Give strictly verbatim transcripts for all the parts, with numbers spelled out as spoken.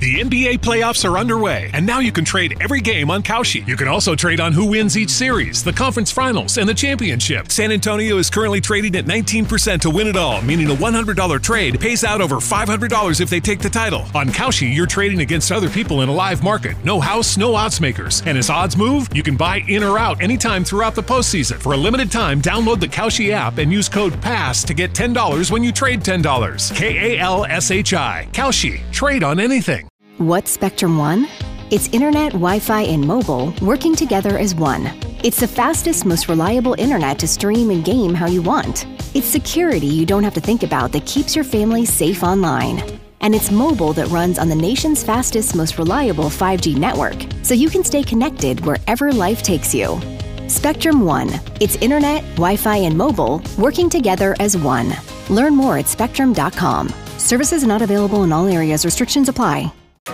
The N B A playoffs are underway, and now you can trade every game on Kalshi. You can also trade on who wins each series, the conference finals, and the championship. San Antonio is currently trading at nineteen percent to win it all, meaning a one hundred dollars trade pays out over five hundred dollars if they take the title. On Kalshi, you're trading against other people in a live market. No house, no odds makers. And as odds move, you can buy in or out anytime throughout the postseason. For a limited time, download the Kalshi app and use code PASS to get ten dollars when you trade ten dollars. K A L S H I. Kalshi. Trade on anything. What's Spectrum One? It's internet, Wi-Fi, and mobile working together as one. It's the fastest, most reliable internet to stream and game how you want. It's security you don't have to think about that keeps your family safe online. And it's mobile that runs on the nation's fastest, most reliable five G network, so you can stay connected wherever life takes you. Spectrum One. It's internet, Wi-Fi, and mobile working together as one. Learn more at spectrum dot com. Services not available in all areas. Restrictions apply.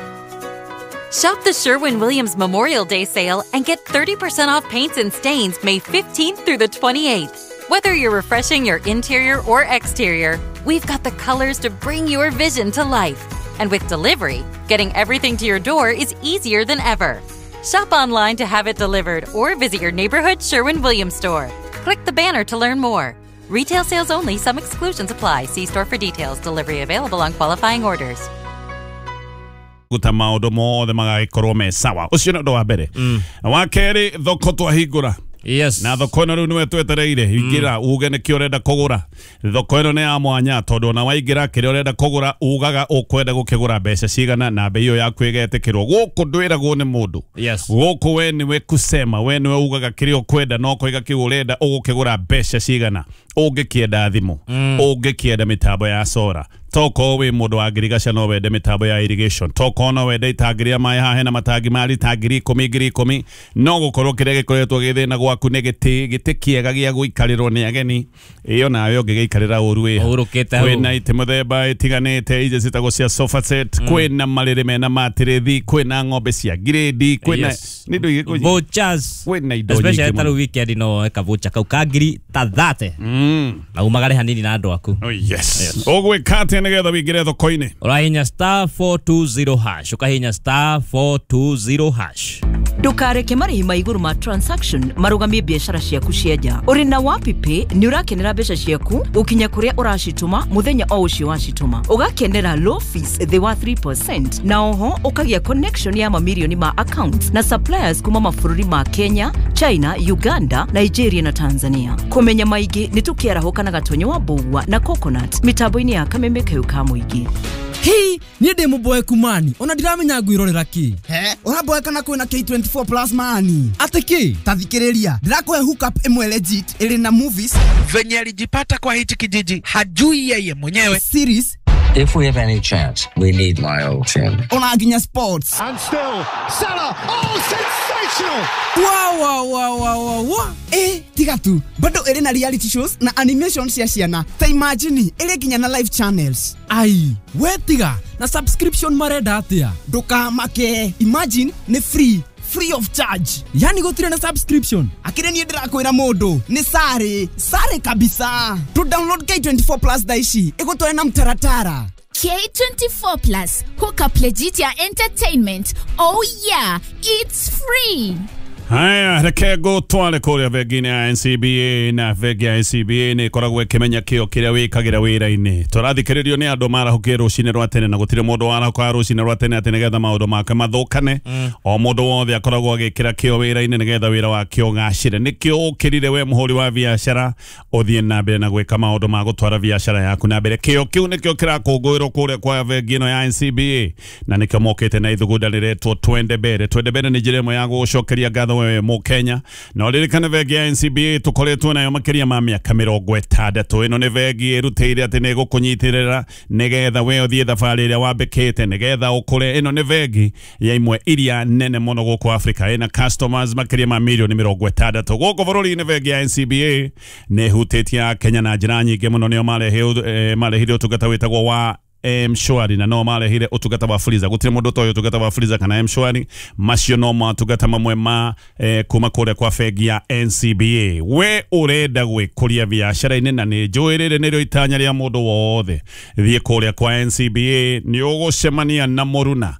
Shop the Sherwin-Williams Memorial Day sale and get thirty percent off paints and stains May fifteenth through the twenty-eighth. Whether you're refreshing your interior or exterior, we've got the colors to bring your vision to life. And with delivery, getting everything to your door is easier than ever. Shop online to have it delivered or visit your neighborhood Sherwin-Williams store. Click the banner to learn more. Retail sales only. Some exclusions apply. See store for details. Delivery available on qualifying orders. Guta maundu mothe magaikorwo me sawa ucio ndo wa mbere wa keri thoko twahingura yes na thoko ino riu niwe twetereire hingira uge ni kiorenda kugura thoko ino ni ya mwanya tondu na waingira kiria urenda kugura ugaga ukwenda gukigura mbeca cigana na bei iyo yaku igetikirwo guku ndwiragwo ni mundu yes guku we niwe kusema we niwe ugaga kiria ukwenda no koiga kiurenda ugukigura mbeca cigana ungikienda thimu ungikienda mitambo ya sora toko we mundu wa agriculture no wende mitambo ya irrigation toko no wende itagiria mai hahe na matagi mari tagiri kumi ngiri kumi no gukorwo kiria gikoretwo githina gwaku ne giti giti kiega gia guikarirwo ni ageni iyo nayo ngigiikarira uru wi urukete kwina ite muthemba itiganite ije citago cia sofa set kwina mariri mena matirithi kwina ng'ombe cia grade kwina nindo vouchers kwina indo especially taru weekend no eka voucher kau kagiri ta thate mm na umagare hanini na andu aku oh yes ogwe kate nigetha wingire thoko-ini urahinya star four two zero hash ukahinya star four two zero hash Ndukareke marihi ma iguru ma transaction marugamie biashara ciaku cienja. Uri na Wapipe ni urakenera mbeca ciaku ukinya kuria uracituma muthenya o ucio wacituma. Ugakenera low fees they were three percent. Na oho ukagia connection ya mamilioni ma accounts na suppliers kuma mabũrũri ma Kenya, China, Uganda, Nigeria na Tanzania. Kumenya maigi ni tukiarahuka na gatonyo wa bugwa na coconut mitambo-ini ya kameme keu ka muigi. Hii ni demo boy kumani ona ndiramenya ngwirorera ki he uraboy kana kwina K twenty-four plus mani atiki tathikiriria ndirakoe hook up imwe legit ili na movies venye alijipata kwa hichi kijiji hajui yeye mwenyewe series. If we have any chance, we need Lyle Tim. Ona aginya sports. And still, Salah. Oh, sensational! Wow, wow, wow, wow, wow, wow. Eh, tigatu. Bado ere na reality shows na animations ya ciana. Ta imagine ere ginya na live channels. Ai, we tiga na subscription marenda atia. Doka make. Imagine ni free. Free of charge. Yani gotire na subscription. Akire ni ndira kwira mundu. Ni sare. Sare kabisa. To download K twenty-four plus daishi. Ego na mtaratara. K twenty-four plus. Hook up legit ya entertainment. Oh yeah. It's free. Haya, reke go twale kuria vegine ya N C B A na vegi ya N C B A ni koragwe kimenya kio kiria wikagira wira-ini turathikiririo ni andu marahukia rucine rwa tene na gutire mundu warahuka rucine rwa tene ati nigetha maundu make mathukane o mundu wothe akoragwo agikira kio wira-ini nigetha wira wakio gacire nikio ukirire we muhuri wa biashara uthie na mbere na gwika maundu ma gutwara biashara yaku na mbere kio kiu nikio kirakungwirwo kuria kwa vegi ino ya N C B A na nikio mokite na ithugunda riretwo twende mbere twende mbere ni njira imwe ya gucokeria ngatho we mu Kenya na oririkana vegi ya N C B A tukoretwo nayo makiria ma miaka mirongo itandatu ino ni vegi irutire ati ni gukunyitirira nigetha we uthie thabari ria wambikite nigetha ukure ino ni vegi ya imwe iria nene muno guku Africa ina customers makiria ma milioni mirongo itandatu guku bururi-ini vegi ya N C B A ni hutitia Kenya na njira nyingi muno nio marehe marehire utungata witagwo wa M-Shwari na no marehire utungata wa Fuliza gutire mundu toyo utungata wa Fuliza kana M-Shwari macio no matungata mamwe ma eh, kuma kure kwa vegi ya N C B A we urenda gwikuria biashara-ini na ni njuirire nirio itanya ria mundu wothe thie kuria kwa N C B A ni ugucemania na muruna